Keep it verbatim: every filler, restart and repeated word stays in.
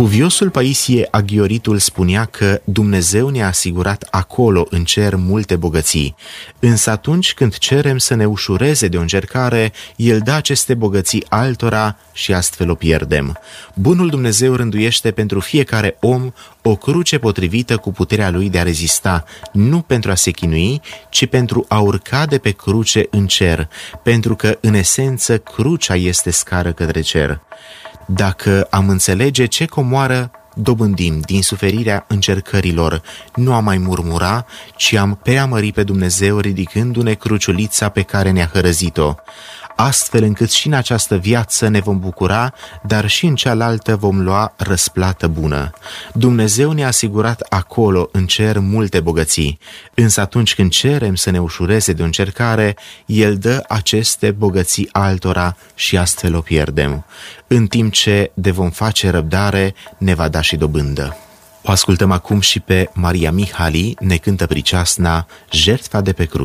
Cuviosul Paisie Aghioritul spunea că Dumnezeu ne-a asigurat acolo în cer multe bogății, însă atunci când cerem să ne ușureze de o încercare, El dă aceste bogății altora și astfel o pierdem. Bunul Dumnezeu rânduiește pentru fiecare om o cruce potrivită cu puterea lui de a rezista, nu pentru a se chinui, ci pentru a urca de pe cruce în cer, pentru că, în esență, crucea este scară către cer. Dacă am înțelege ce comoară dobândim din suferirea încercărilor, nu am mai murmura, ci am preamări pe Dumnezeu ridicându-ne cruciulița pe care ne-a hărăzit-o, astfel încât și în această viață ne vom bucura, dar și în cealaltă vom lua răsplată bună. Dumnezeu ne-a asigurat acolo în cer multe bogății, însă atunci când cerem să ne ușureze de o încercare, El dă aceste bogății altora și astfel o pierdem, în timp ce de vom face răbdare ne va da și dobândă. O ascultăm acum și pe Maria Mihali, ne cântă priceasna Jertfa de pe cruce.